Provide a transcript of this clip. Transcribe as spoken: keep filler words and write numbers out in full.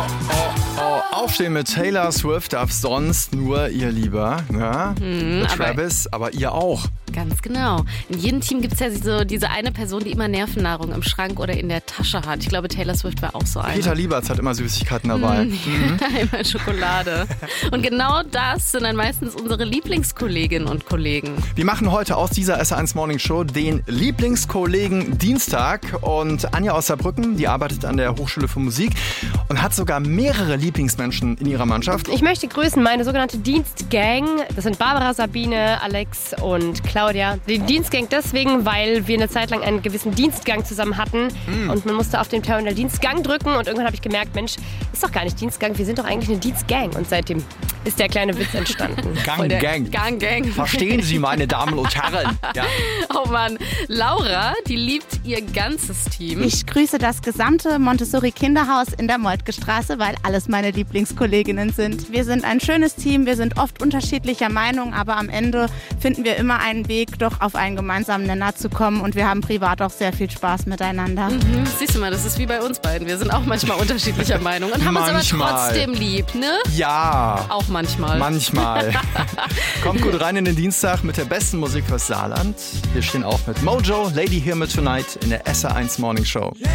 Aufstehen mit Taylor Swift darf sonst nur ihr Lieber, ja? Hm, mit aber Travis, aber ihr auch. Ganz genau. In jedem Team gibt es ja so diese eine Person, die immer Nervennahrung im Schrank oder in der Tasche hat. Ich glaube, Taylor Swift war auch so eine. Peter Lieberz hat immer Süßigkeiten dabei. Mhm. Immer Schokolade. Und genau das sind dann meistens unsere Lieblingskolleginnen und Kollegen. Wir machen heute aus dieser S eins Morning Show den Lieblingskollegen Dienstag. Und Anja aus Saarbrücken, die arbeitet an der Hochschule für Musik und hat sogar mehrere Lieblingsmenschen in ihrer Mannschaft. Ich möchte grüßen meine sogenannte Dienstgang. Das sind Barbara, Sabine, Alex und Claudia. Die Dienstgang deswegen, weil wir eine Zeit lang einen gewissen Dienstgang zusammen hatten. Mm. Und man musste auf den Terminal Dienstgang drücken. Und irgendwann habe ich gemerkt, Mensch, ist doch gar nicht Dienstgang, wir sind doch eigentlich eine Dienstgang. Und seitdem ist der kleine Witz entstanden. Gang, Gang. Gang, Gang. Verstehen Sie, meine Damen und Herren. Ja. Oh Mann, Laura, die liebt ihr ganzes Team. Ich grüße das gesamte Montessori-Kinderhaus in der Moltke-Straße, weil alles meine Lieblingskolleginnen sind. Wir sind ein schönes Team, wir sind oft unterschiedlicher Meinung, aber am Ende finden wir immer einen Weg, doch auf einen gemeinsamen Nenner zu kommen und wir haben privat auch sehr viel Spaß miteinander. Mhm. Siehst du mal, das ist wie bei uns beiden. Wir sind auch manchmal unterschiedlicher Meinung und haben manchmal. uns aber trotzdem lieb, ne? Ja. Auch manchmal. Manchmal. Kommt gut rein in den Dienstag mit der besten Musik fürs Saarland. Wir stehen auf mit Mojo, Lady Hear Me Tonight in der S R eins Morning Show.